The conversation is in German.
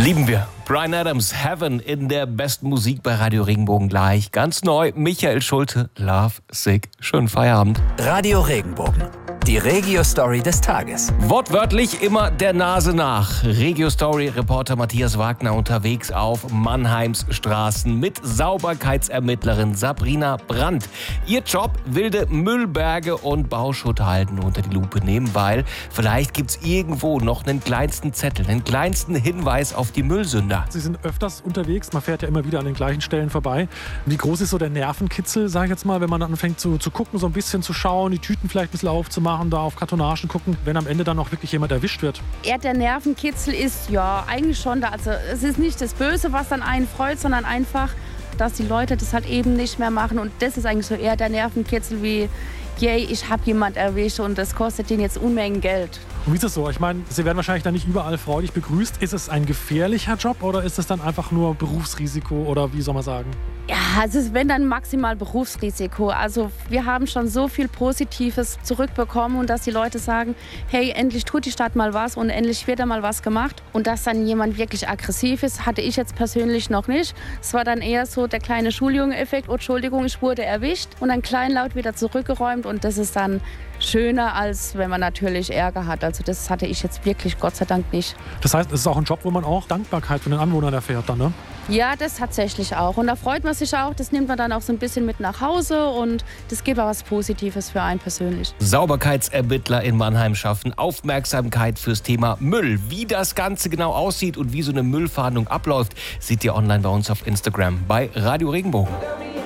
Lieben wir. Bryan Adams, Heaven in der besten Musik bei Radio Regenbogen gleich. Ganz neu, Michael Schulte, Love Sick. Schönen Feierabend. Radio Regenbogen, die Regio-Story des Tages. Wortwörtlich immer der Nase nach. Regio-Story-Reporter Matthias Wagner unterwegs auf Mannheims Straßen mit Sauberkeitsermittlerin Sabrina Brandt. Ihr Job, wilde Müllberge und Bauschutt halten unter die Lupe nehmen, weil vielleicht gibt's irgendwo noch einen kleinsten Zettel, einen kleinsten Hinweis auf die Müllsünder. Sie sind öfters unterwegs, man fährt ja immer wieder an den gleichen Stellen vorbei. Wie groß ist so der Nervenkitzel, sage ich jetzt mal, wenn man dann anfängt zu gucken, so ein bisschen zu schauen, die Tüten vielleicht ein bisschen aufzumachen, da auf Kartonagen gucken, wenn am Ende dann auch wirklich jemand erwischt wird? Eher der Nervenkitzel ist ja eigentlich schon da. Also es ist nicht das Böse, was dann einen freut, sondern einfach, dass die Leute das halt eben nicht mehr machen. Und das ist eigentlich so eher der Nervenkitzel wie, yay, ich habe jemand erwischt und das kostet denen jetzt Unmengen Geld. Und wie ist es so? Ich meine, Sie werden wahrscheinlich dann nicht überall freudig begrüßt. Ist es ein gefährlicher Job oder ist es dann einfach nur Berufsrisiko oder wie soll man sagen? Ja, also es ist wenn dann maximal Berufsrisiko. Also wir haben schon so viel Positives zurückbekommen und dass die Leute sagen, hey, endlich tut die Stadt mal was und endlich wird da mal was gemacht. Und dass dann jemand wirklich aggressiv ist, hatte ich jetzt persönlich noch nicht. Es war dann eher so der kleine Schuljungen-Effekt, oh, Entschuldigung, ich wurde erwischt und dann kleinlaut wieder zurückgeräumt und das ist dann schöner, als wenn man natürlich Ärger hat. Also das hatte ich jetzt wirklich Gott sei Dank nicht. Das heißt, es ist auch ein Job, wo man auch Dankbarkeit von den Anwohnern erfährt dann, ne? Ja, das tatsächlich auch. Und da freut man sich auch. Das nimmt man dann auch so ein bisschen mit nach Hause und das gibt auch was Positives für einen persönlich. Sauberkeitsermittler in Mannheim schaffen Aufmerksamkeit fürs Thema Müll. Wie das Ganze genau aussieht und wie so eine Müllfahndung abläuft, seht ihr online bei uns auf Instagram bei Radio Regenbogen.